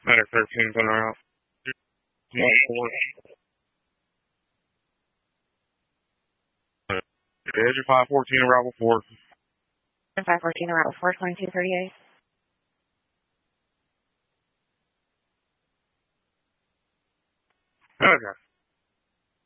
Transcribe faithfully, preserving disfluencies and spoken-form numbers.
Matter thirteen's on our route. Edge of five fourteen, arrival four. five fourteen, arrival four, twenty-two thirty-eight. Okay.